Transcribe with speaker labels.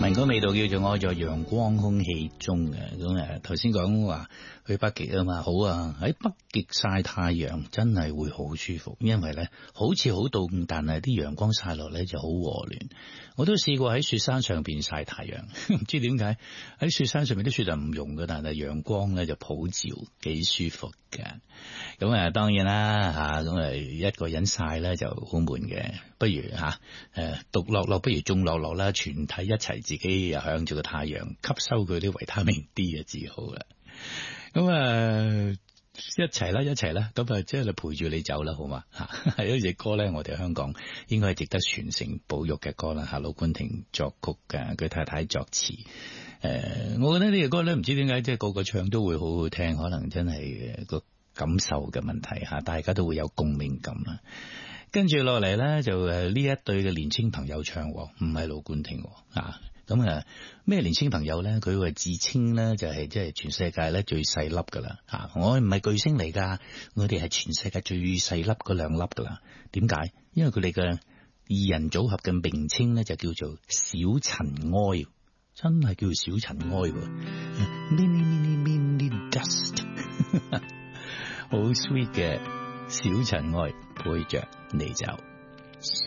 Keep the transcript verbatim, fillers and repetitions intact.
Speaker 1: 民歌味道叫做愛在陽光空氣中嘅。咁誒，頭先講話去北極啊嘛，好啊，喺北極曬太陽真係會好舒服，因為咧好似好凍，但係啲陽光曬落咧就好和暖。我都試過喺雪山上邊曬太陽，唔知點解喺雪山上面啲雪就唔融嘅，但係陽光咧就普照，幾舒服嘅。咁誒，當然啦吓，咁誒一個人曬咧就好悶嘅，不如吓誒獨樂樂不如眾樂樂啦，全體一齊自己又向住個太陽吸收佢啲維他命 D 嘅至好啦。咁啊一齊啦一齊啦，咁啊即係陪住你走啦，好嘛吓？係一隻歌咧，我哋香港應該係值得傳承保育嘅歌啦。吓，盧冠廷作曲嘅，佢太太作詞。誒、呃，我覺得呢隻歌咧，唔知點解即係個個唱都會好好聽，可能真係個感受嘅問題吓，大家都會有共鳴感啦。跟住落嚟咧，就誒呢一對嘅年青朋友唱，唔係盧冠廷啊。咁啊咩年青朋友咧？佢話自稱咧就係即係全世界咧最細粒噶啦吓，我唔係巨星嚟噶，我哋係全世界最細粒嗰兩粒噶啦。點解？因為佢哋嘅二人組合嘅名稱咧就叫做小塵埃，真係叫做小塵埃喎。Mini mini mini dust， 好 sweet 嘅小塵埃，陪着你走。